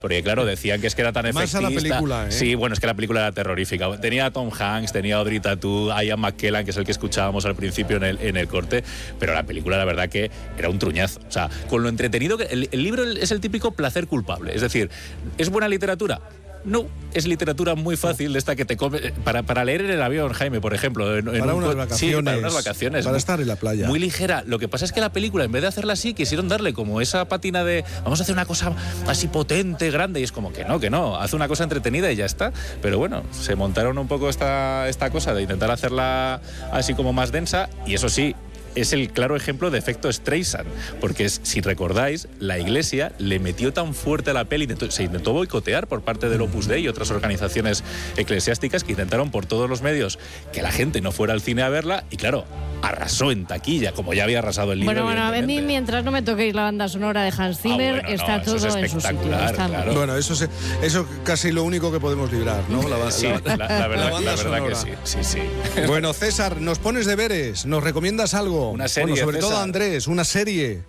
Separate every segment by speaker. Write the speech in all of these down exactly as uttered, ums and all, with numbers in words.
Speaker 1: Porque claro, decían que es que era tan efectista.
Speaker 2: Más a la película, ¿eh?
Speaker 1: Sí, bueno, es que la película era terrorífica. Tenía a Tom Hanks, tenía a Audrey Tautou, a Ian McKellen, que es el que escuchábamos al principio en el, en el corte, pero la película la verdad que era un truñazo. O sea, con lo entretenido que... El, el libro es el típico placer culpable. Es decir, ¿es buena literatura? No, es literatura muy fácil de esta que te come para, para leer en el avión, Jaime, por ejemplo. En, en
Speaker 2: para,
Speaker 1: un,
Speaker 2: unas vacaciones,
Speaker 1: sí, para unas vacaciones.
Speaker 2: Para estar en la playa.
Speaker 1: Muy ligera. Lo que pasa es que la película, en vez de hacerla así, quisieron darle como esa pátina de vamos a hacer una cosa así potente, grande, y es como que no, que no. Hace una cosa entretenida y ya está. Pero bueno, se montaron un poco esta, esta cosa de intentar hacerla así como más densa, y eso sí, es el claro ejemplo de efecto Streisand, porque es, si recordáis, la Iglesia le metió tan fuerte a la peli, se intentó boicotear por parte del Opus Dei y otras organizaciones eclesiásticas que intentaron por todos los medios que la gente no fuera al cine a verla, y claro, arrasó en taquilla, como ya había arrasado el libro.
Speaker 3: Bueno, bueno, a mí mientras no me toquéis la banda sonora de Hans Zimmer, ah, bueno, está no, todo es en su sitio.
Speaker 1: Claro.
Speaker 2: Bueno, eso es eso casi lo único que podemos librar, ¿no? La,
Speaker 1: sí, la, la, la verdad, la la verdad que sí, sí, sí.
Speaker 2: Bueno, César, nos pones deberes, nos recomiendas algo.
Speaker 1: Una serie,
Speaker 2: bueno, sobre
Speaker 1: César.
Speaker 2: todo Andrés, una serie.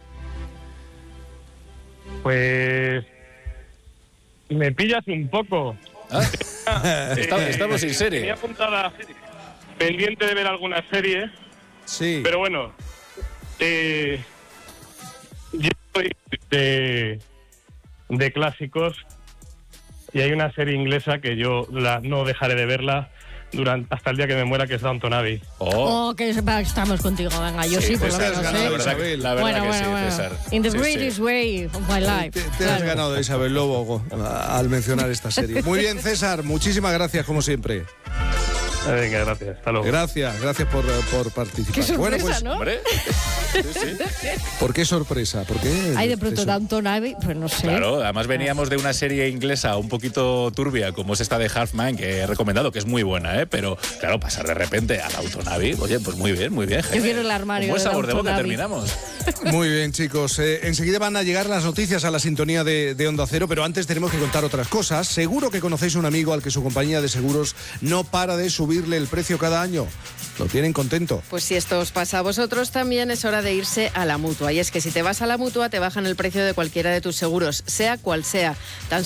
Speaker 4: Pues me pillas un poco.
Speaker 1: ¿Ah? Está, estamos sin serie.
Speaker 4: Tenía apuntada pendiente de ver alguna serie.
Speaker 2: Sí.
Speaker 4: Pero bueno, eh, yo soy de, de clásicos y hay una serie inglesa que yo la, no dejaré de verla durante hasta el día que me muera, que es Downton Abbey.
Speaker 3: Oh, oh que estamos contigo, venga, yo sí, sí por lo menos,
Speaker 1: ganado,
Speaker 3: ¿eh?
Speaker 1: La verdad, que, la verdad
Speaker 3: bueno,
Speaker 1: que
Speaker 3: bueno,
Speaker 1: sí,
Speaker 3: bueno.
Speaker 1: César.
Speaker 3: In the
Speaker 1: sí,
Speaker 3: British
Speaker 1: sí.
Speaker 3: way of my life.
Speaker 2: Te, te
Speaker 3: claro.
Speaker 2: has ganado, Isabel Lobo, al mencionar esta serie. Muy bien, César, muchísimas gracias, como siempre.
Speaker 4: Venga, gracias, hasta luego.
Speaker 2: Gracias, gracias por, por participar.
Speaker 3: Qué sorpresa,
Speaker 2: bueno, pues,
Speaker 3: ¿no?
Speaker 1: Hombre. Sí, sí.
Speaker 2: ¿Por qué sorpresa? ¿Por qué?
Speaker 3: Hay de pronto Downton Abbey, pues no sé.
Speaker 1: Claro, además veníamos de una serie inglesa un poquito turbia, como es esta de Halfman, que he recomendado, que es muy buena, ¿eh? Pero, claro, pasar de repente a Downton Abbey, oye, pues muy bien, muy bien, Jaime.
Speaker 3: Yo quiero el armario.
Speaker 1: Con buen sabor de boca
Speaker 3: Abbey.
Speaker 1: terminamos.
Speaker 2: Muy bien, chicos. Eh, enseguida van a llegar las noticias a la sintonía de, de Onda Cero, pero antes tenemos que contar otras cosas. Seguro que conocéis un amigo al que su compañía de seguros no para de subirle el precio cada año. Lo tienen contento.
Speaker 5: Pues si esto os pasa a vosotros, también es hora de irse a la Mutua. Y es que si te vas a la Mutua, te bajan el precio de cualquiera de tus seguros, sea cual sea. Tan